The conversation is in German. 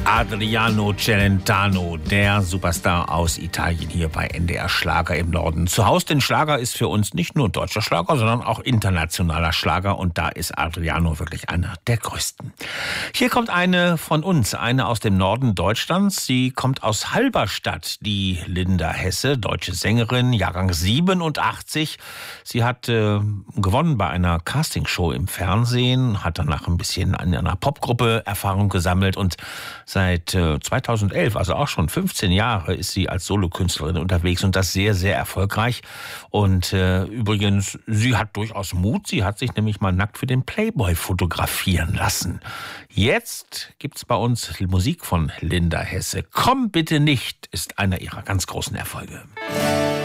Adriano Celentano, der Superstar aus Italien, hier bei NDR Schlager im Norden zu Hause. Denn Schlager ist für uns nicht nur deutscher Schlager, sondern auch internationaler Schlager. Und da ist Adriano wirklich einer der größten. Hier kommt eine von uns, eine aus dem Norden Deutschlands. Sie kommt aus Halberstadt, die Linda Hesse, deutsche Sängerin, Jahrgang 87. Sie hat gewonnen bei einer Castingshow im Fernsehen, hat danach ein bisschen in einer Popgruppe Erfahrung gesammelt und seit 2011, also auch schon 15 Jahre, ist sie als Solokünstlerin unterwegs und das sehr, sehr erfolgreich. Und übrigens, sie hat durchaus Mut. Sie hat sich nämlich mal nackt für den Playboy fotografieren lassen. Jetzt gibt's bei uns Musik von Linda Hesse. Komm bitte nicht ist einer ihrer ganz großen Erfolge.